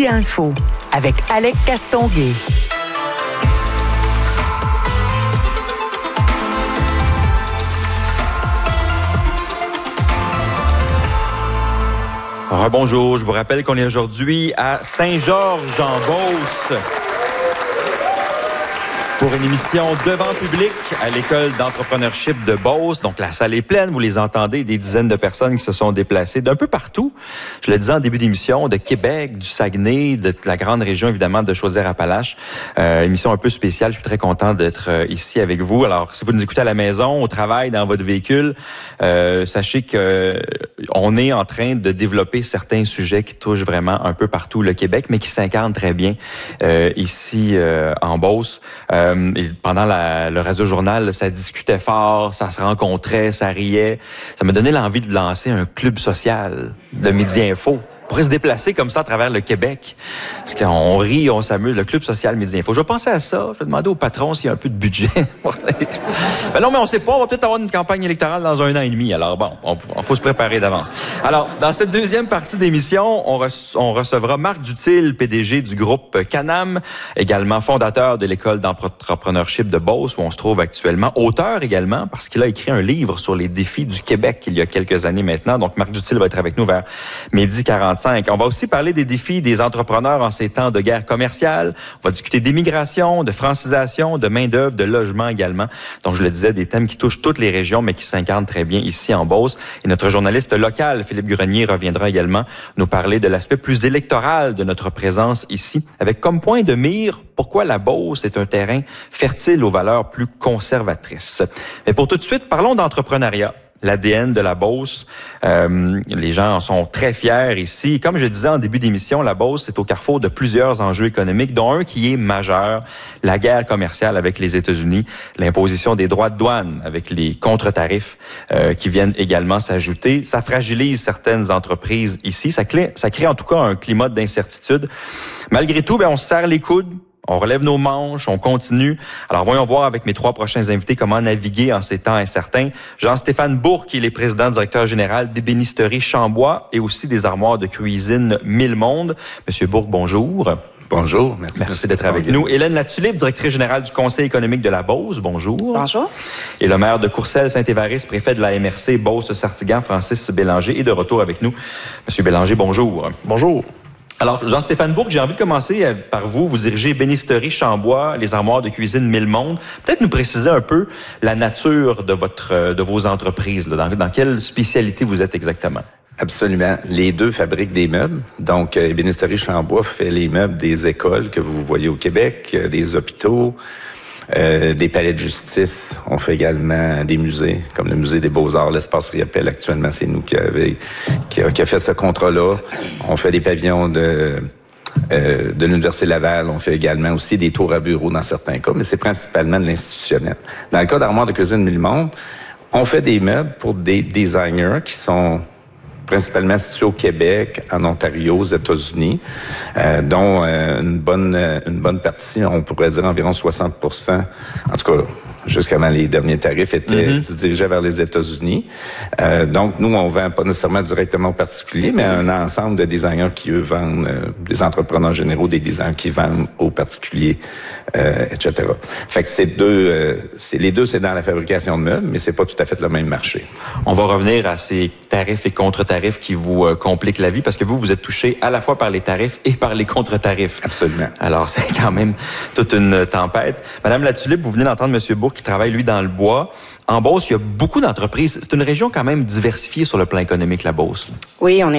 Midi Info avec Alec Castonguay. Rebonjour, je vous rappelle qu'on est aujourd'hui à Saint-Georges-en-Beauce pour une émission devant public à l'école d'entrepreneurship de Beauce. Donc, la salle est pleine, vous les entendez, des dizaines de personnes qui se sont déplacées d'un peu partout. Je le disais en début d'émission, de Québec, du Saguenay, de la grande région, évidemment, de Chaudière-Appalaches. Émission un peu spéciale, je suis très content d'être ici avec vous. Alors, si vous nous écoutez à la maison, au travail, dans votre véhicule, sachez que on est en train de développer certains sujets qui touchent vraiment un peu partout le Québec, mais qui s'incarnent très bien ici en Beauce. Et pendant le radio-journal, ça discutait fort, ça se rencontrait, ça riait. Ça m'a donné l'envie de lancer un club social de Midi Info. On pourrait se déplacer comme ça à travers le Québec. Parce qu'on rit, on s'amuse. Le club social Midi Info. Je vais penser à ça. Je vais demander au patron s'il y a un peu de budget. Ben non, mais on sait pas. On va peut-être avoir une campagne électorale dans 1 an et demi. Alors bon, on faut se préparer d'avance. Alors, dans cette deuxième partie d'émission, on recevra Marc Dutil, PDG du groupe Canam, également fondateur de l'école d'entrepreneurship de Beauce, où on se trouve actuellement. Auteur également, parce qu'il a écrit un livre sur les défis du Québec il y a quelques années maintenant. Donc, Marc Dutil va être avec nous vers 12h45. On va aussi parler des défis des entrepreneurs en ces temps de guerre commerciale. On va discuter d'immigration, de francisation, de main-d'œuvre, de logement également. Donc, je le disais, des thèmes qui touchent toutes les régions, mais qui s'incarnent très bien ici en Beauce. Et notre journaliste local, Philippe Grenier, reviendra également nous parler de l'aspect plus électoral de notre présence ici, avec comme point de mire pourquoi la Beauce est un terrain fertile aux valeurs plus conservatrices. Mais pour tout de suite, parlons d'entrepreneuriat. L'ADN de la Beauce. Les gens en sont très fiers ici. Comme je disais en début d'émission, la Beauce est au carrefour de plusieurs enjeux économiques, dont un qui est majeur, la guerre commerciale avec les États-Unis, l'imposition des droits de douane avec les contre-tarifs qui viennent également s'ajouter. Ça fragilise certaines entreprises ici. Ça crée en tout cas un climat d'incertitude. Malgré tout, on se serre les coudes. On relève nos manches, on continue. Alors, voyons voir avec mes 3 prochains invités comment naviguer en ces temps incertains. Jean-Stéphane Bourque, il est président directeur général d'Ébénisterie Chambois et aussi des armoires de cuisine Mille Mondes. Monsieur Bourque, bonjour. Bonjour, merci. Merci d'être avec nous. Hélène Latulippe, directrice générale du Conseil économique de la Beauce, bonjour. Bonjour. Et le maire de Courcelles-Saint-Évariste, préfet de la MRC Beauce-Sartigan, Francis Bélanger, est de retour avec nous. Monsieur Bélanger, bonjour. Bonjour. Alors, Jean-Stéphane Bourque, j'ai envie de commencer par vous. Vous dirigez Ébénisterie Chambois, les armoires de cuisine Mille Mondes. Peut-être nous préciser un peu la nature de vos entreprises. Là. Dans quelle spécialité vous êtes exactement? Absolument. Les deux fabriquent des meubles. Donc, Ébénisterie Chambois fait les meubles des écoles que vous voyez au Québec, des hôpitaux, des palais de justice. On fait également des musées, comme le musée des Beaux-Arts, l'Espace Riopelle. Actuellement, c'est nous qui a fait ce contrat-là. On fait des pavillons de l'Université Laval. On fait également aussi des tours à bureaux dans certains cas, mais c'est principalement de l'institutionnel. Dans le cas d'Armoire de cuisine Mille Mondes, on fait des meubles pour des designers qui sont principalement situés au Québec, en Ontario, aux États-Unis, dont une bonne partie, on pourrait dire environ 60%, en tout cas jusqu'avant les derniers tarifs, étaient dirigés vers les États-Unis. Donc, nous, on vend pas nécessairement directement aux particuliers, mais un ensemble de designers qui, eux, vendent, des entrepreneurs généraux, des designers qui vendent aux particuliers, etc. Fait que les deux, c'est dans la fabrication de meubles, mais c'est pas tout à fait le même marché. On va revenir à ces tarifs et contre-tarifs qui vous compliquent la vie, parce que vous êtes touché à la fois par les tarifs et par les contre-tarifs. Absolument. Alors, c'est quand même toute une tempête. Madame Latulippe, vous venez d'entendre M. Bourque qui travaille, lui, dans le bois. En Beauce, il y a beaucoup d'entreprises. C'est une région quand même diversifiée sur le plan économique, la Beauce. Oui, on est